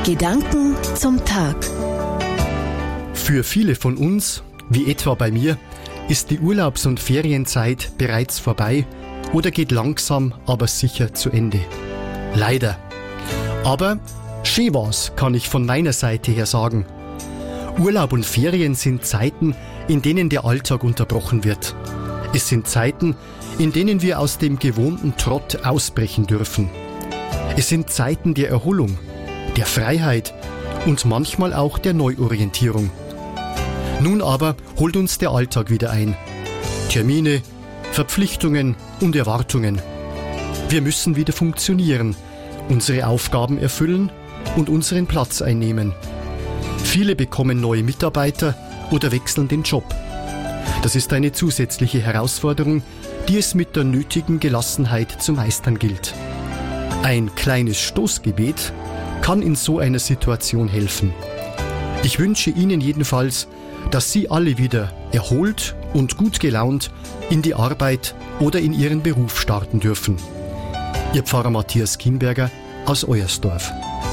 Gedanken zum Tag. Für viele von uns, wie etwa bei mir, ist die Urlaubs- und Ferienzeit bereits vorbei oder geht langsam, aber sicher zu Ende. Leider. Aber schön war's, kann ich von meiner Seite her sagen. Urlaub und Ferien sind Zeiten, in denen der Alltag unterbrochen wird. Es sind Zeiten, in denen wir aus dem gewohnten Trott ausbrechen dürfen. Es sind Zeiten der Erholung, der Freiheit und manchmal auch der Neuorientierung. Nun aber holt uns der Alltag wieder ein. Termine, Verpflichtungen und Erwartungen. Wir müssen wieder funktionieren, unsere Aufgaben erfüllen und unseren Platz einnehmen. Viele bekommen neue Mitarbeiter oder wechseln den Job. Das ist eine zusätzliche Herausforderung, die es mit der nötigen Gelassenheit zu meistern gilt. Ein kleines Stoßgebet kann in so einer Situation helfen. Ich wünsche Ihnen jedenfalls, dass Sie alle wieder erholt und gut gelaunt in die Arbeit oder in Ihren Beruf starten dürfen. Ihr Pfarrer Matthias Kienberger aus Oyersdorf.